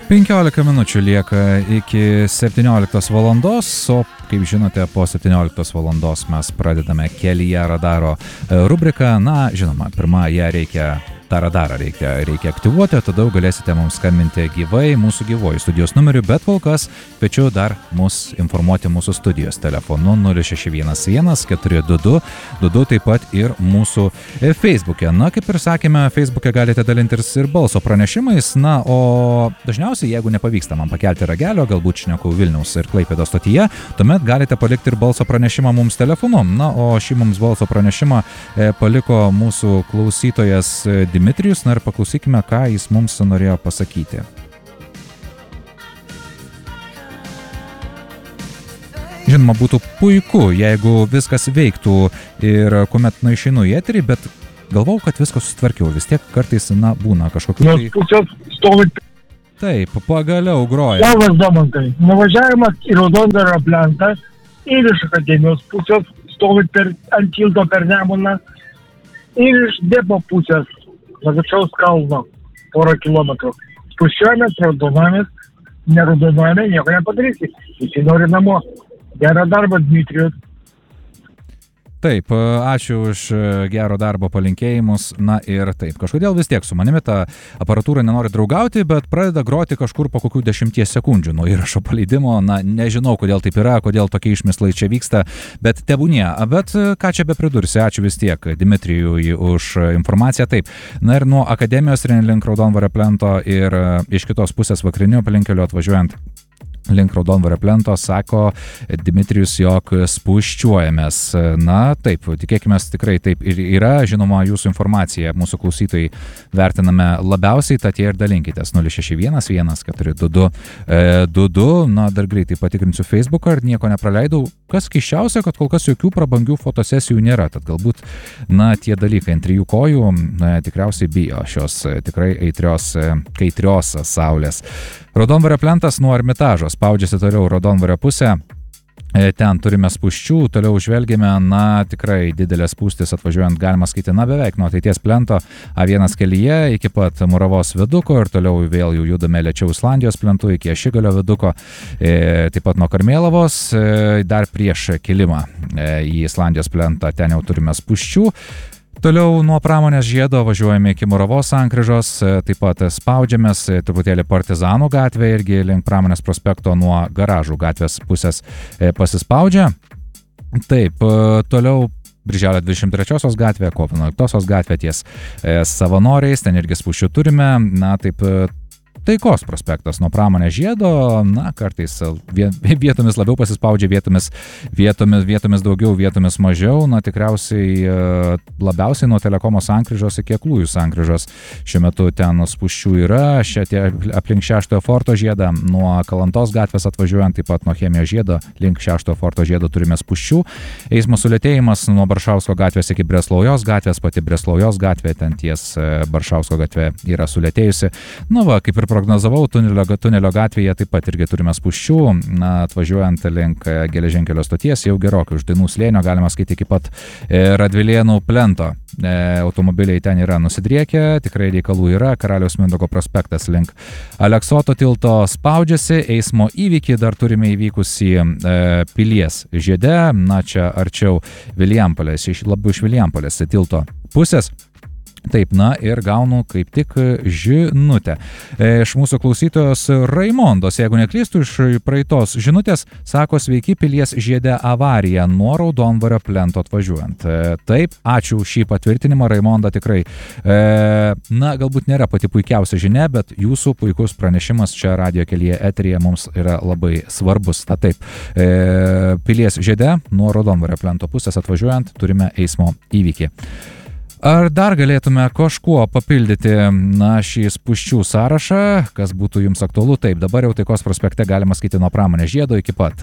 15 minučių lieka iki 17 valandos, o kaip žinote, po 17 valandos mes pradedame Kelyje radaro rubriką. Na, žinoma, pirmą ją tą radarą reikia aktyvuoti, tada galėsite mums skambinti gyvai mūsų gyvojų studijos numeriu, bet kol kas kviečiu dar mus informuoti mūsų studijos telefonu 0611 422, taip pat ir mūsų Facebook'e. Na, kaip ir sakėme, Facebook'e galite dalintis ir balso pranešimais, na, o dažniausiai, jeigu nepavyksta man pakelti ragelio, galbūt šneku Vilniaus ir Klaipėdos stotyje, tuomet galite palikti ir balso pranešimą mums telefonu. Na, o šį mums balso pranešimą paliko mūsų klausytojas Dimitrijus, na ir paklausykime, ką jis mums norėjo pasakyti. Žinoma, būtų puiku, jeigu viskas veiktų ir kuomet išeinu į eterį, bet galvau, kad viskas susitvarkiau. Vis tiek kartais, na, būna kažkokių... Taip, pagaliau groja. Labas, Domantai. Nuvažiavimas į Raudondvario plentą ir iš Akademijos pusės stovit ant tilto per Nemuną ir iš depo pusės Lagačaus kalno porą kilometrų. Spūsčiuojamės, neraudonuojame, nieko nepadarysi. Visi nori namo. Gerą darbą, Dmitrijus. Taip, ačiū už gero darbo palinkėjimus. Na ir taip, kažkodėl vis tiek su manimi ta aparatūra nenori draugauti, bet pradeda groti kažkur po kokių 10 sekundžių nuo įrašo paleidimo. Na, nežinau, kodėl taip yra, kodėl tokie išmislai čia vyksta, bet tebūnie. Bet ką čia bepridursi, ačiū vis tiek Dimitrijui už informaciją. Taip, na ir nuo Akademijos link Raudondvario plento ir iš kitos pusės vakariniu aplinkkeliu atvažiuojant link Raudondvario plento, sako Dimitrijus, jog spūsčiuojamės. Na, taip, tikėkime, tikrai taip ir yra. Žinoma, jūsų informaciją mūsų klausytojai vertiname labiausiai, tad jie ir dalinkitės 0611 422. Na, dar greitai patikrinsiu Facebooką, ar nieko nepraleidau. Kas keisčiausia, kad kol kas jokių prabangių fotosesijų nėra, tad galbūt, na, tie dalykai ant 3 kojų tikriausiai bijo šios tikrai kaitrios saulės. Raudondvario plentas nuo Ermitažo spaudžiasi toliau Raudondvario pusę. Ten turime spūsčių, toliau žvelgėme, na, tikrai didelės spūstis atvažiuojant, galima skaityti, na, beveik nuo ateities plento A1 kelyje iki pat Muravos viaduko ir toliau vėl jau judame lėčiau Islandijos plentu iki Ašigalio viaduko, taip pat nuo Karmėlavos, dar prieš kilimą į Islandijos plentą, ten jau turime spūsčių. Toliau nuo Pramonės žiedo važiuojame iki Muravos sankryžos, taip pat spaudžiamės truputėlį Partizanų gatvė irgi link Pramonės prospekto nuo Garažų gatvės pusės pasispaudžia. Taip, toliau Birželio 23 gatvė, kovo 11 gatvė ties Savanoriais, ten irgi spūsčių turime, na taip. Taikos prospektas nuo Pramonės žiedo, na, kartais vietomis labiau pasispaudžia, vietomis daugiau, vietomis mažiau, na, tikriausiai labiausiai nuo Telekomo sankryžos iki Aklųjų sankryžos. Šiuo metu ten spūsčių yra, aplink 6 forto žiedą, nuo Kalantos gatvės atvažiuojant, taip pat nuo Chemijos žiedo, link 6 forto žiedo turime spūsčių. Eismo sulėtėjimas nuo Baršausko gatvės iki Breslaujos gatvės, pati Breslaujos gatvė, ten ties Baršausko gatvė yra sulėtėjusi. Nu va, kaip ir prognozavau, tunelio gatvėje taip pat irgi turime spūsčių, na, atvažiuojant link geležinkelio stoties, jau gerokai už Dainų slėnio, galima skaityti iki pat Radvilėnų plento. Automobiliai ten yra nusidriekę, tikrai reikalų yra, Karaliaus Mindaugo prospektas link Aleksoto tilto spaudžiasi, eismo įvykį dar turime įvykusį Pilies žiede, na, čia arčiau Vilijampolės, labiau iš Vilijampolės tilto pusės. Taip, na ir gaunu kaip tik žinutę. Iš mūsų klausytojos Raimondos, jeigu neklystu, iš praeitos žinutės, sako, sveiki, Pilies žiede avarija nuo Raudondvario plento atvažiuojant. Taip, ačiū šį patvirtinimą, Raimonda, tikrai. Na, galbūt nėra pati puikiausia žinia, bet jūsų puikus pranešimas čia radijo kelyje eteryje mums yra labai svarbus. Na taip, Pilies žiede nuo Raudondvario plento pusės atvažiuojant turime eismo įvykį. Ar dar galėtume kažkuo papildyti, na, šį spūsčių sąrašą, kas būtų jums aktualu? Taip, dabar jau Taikos prospekte galima skaityti nuo Pramonės žiedo iki pat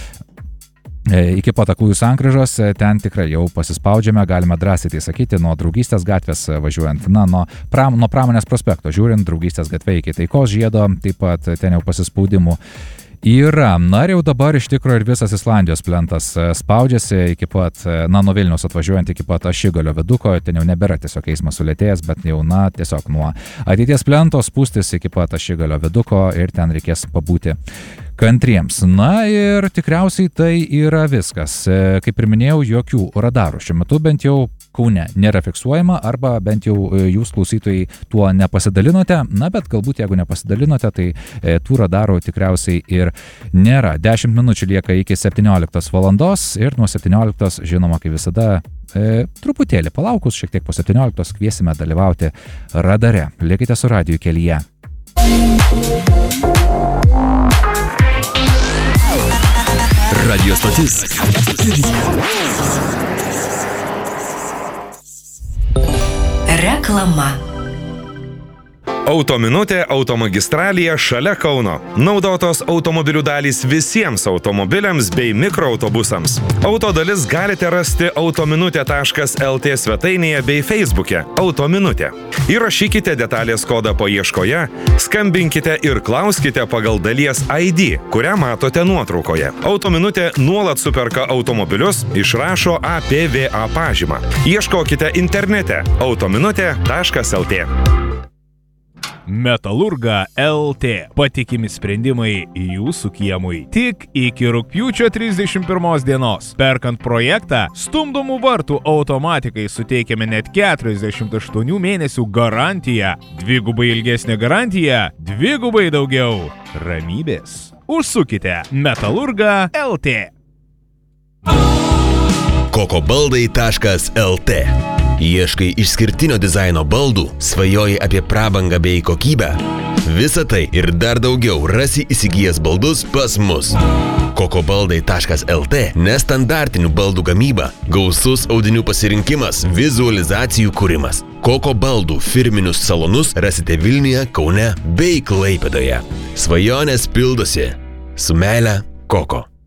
Aklųjų sankryžos, ten tikrai jau pasispaudžiame, galime drąsiai tai sakyti, nuo Draugystės gatvės važiuojant, na, nuo Pramonės prospekto žiūrint, Draugystės gatvė iki Taikos žiedo, taip pat ten jau pasispaudimų Yra. Na ir jau dabar iš tikrųjų ir visas Islandijos plentas spaudžiasi iki pat, nuo Vilniaus atvažiuojant iki pat Ašigalio viaduko, ten jau nebėra tiesiog eismas sulėtėjęs, bet jau, tiesiog nuo ateities plento spūstis iki pat Ašigalio viaduko ir ten reikės pabūti kantriems. Na ir tikriausiai tai yra viskas. Kaip ir minėjau, jokių radarų šiuo metu bent jau Kaune nėra fiksuojama, arba bent jau jūs klausytojai tuo nepasidalinote. Na, bet galbūt jeigu nepasidalinote, tai tų radarų tikriausiai ir nėra. 10 minučių lieka iki 17 valandos ir nuo 17, žinoma, kaip visada, truputėlį palaukus, šiek tiek po 17 kviesime dalyvauti radare. Likite su radiju kelyje. Radio stotis. Reklama. Autominutė automagistralėje šalia Kauno. Naudotos automobilių dalys visiems automobiliams bei mikroautobusams. Autodalis galite rasti autominutė.lt svetainėje bei Facebook'e Autominutė. Įrašykite detalės kodą paieškoje, skambinkite ir klauskite pagal dalies ID, kurią matote nuotraukoje. Autominutė nuolat superka automobilius, išrašo APVA pažymą. Ieškokite internete autominutė.lt. Metalurga LT. Patikimi sprendimai jūsų kiemui. Tik iki rugpjūčio 31 dienos. Perkant projektą, stumdomų vartų automatikai suteikiame net 48 mėnesių garantiją. Dvigubai ilgesnė garantija, dvigubai daugiau ramybės. Užsukite Metalurga LT. kokobaldai.lt. Ieškai išskirtinio dizaino baldų, svajoji apie prabangą bei kokybę. Visa tai ir dar daugiau rasi įsigijęs baldus pas mus. kokobaldai.lt. Nestandartinių baldų gamyba, gausus audinių pasirinkimas, vizualizacijų kūrimas. Koko baldų firminius salonus rasite Vilniuje, Kaune bei Klaipėdoje. Svajonės pildosi. Su meile, Koko.